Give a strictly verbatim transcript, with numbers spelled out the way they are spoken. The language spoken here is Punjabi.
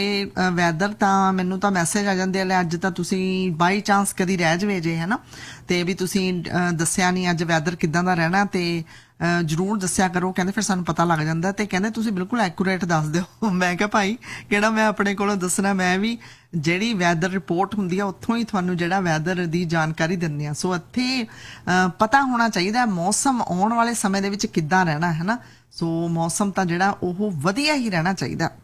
ਵੈਦਰ ਤਾਂ ਮੈਨੂੰ ਤਾਂ ਮੈਸੇਜ ਆ ਜਾਂਦੇ ਆ ਅੱਜ ਤਾਂ ਤੁਸੀਂ ਬਾਈ ਚਾਂਸ ਕਦੀ ਰਹਿ ਜਵੇ ਜੇ ਹੈ ਨਾ ਤੇ ਵੀ ਤੁਸੀਂ ਦੱਸਿਆ ਨਹੀਂ ਅੱਜ ਵੈਦਰ ਕਿੱਦਾਂ ਦਾ ਰਹਿਣਾ ਤੇ ਜ਼ਰੂਰ ਦੱਸਿਆ ਕਰੋ ਕਹਿੰਦੇ ਫਿਰ ਸਾਨੂੰ ਪਤਾ ਲੱਗ ਜਾਂਦਾ ਤੇ ਕਹਿੰਦੇ ਤੁਸੀਂ ਬਿਲਕੁਲ ਐਕੂਰੇਟ ਦੱਸ ਦਿਓ। ਮੈਂ ਕਿਹਾ ਭਾਈ ਕਿਹੜਾ ਮੈਂ ਆਪਣੇ ਕੋਲੋਂ ਦੱਸਣਾ, ਮੈਂ ਵੀ ਜਿਹੜੀ ਵੈਦਰ ਰਿਪੋਰਟ ਹੁੰਦੀ ਆ ਉੱਥੋਂ ਹੀ ਤੁਹਾਨੂੰ ਜਿਹੜਾ ਵੈਦਰ ਦੀ ਜਾਣਕਾਰੀ ਦਿੰਦੇ ਆ। ਸੋ ਇੱਥੇ ਪਤਾ ਹੋਣਾ ਚਾਹੀਦਾ ਮੌਸਮ ਆਉਣ ਵਾਲੇ ਸਮੇਂ ਦੇ ਵਿੱਚ ਕਿੱਦਾਂ ਰਹਿਣਾ ਹੈ ਨਾ। ਸੋ ਮੌਸਮ ਤਾਂ ਜਿਹੜਾ ਉਹ ਵਧੀਆ ਹੀ ਰਹਿਣਾ ਚਾਹੀਦਾ।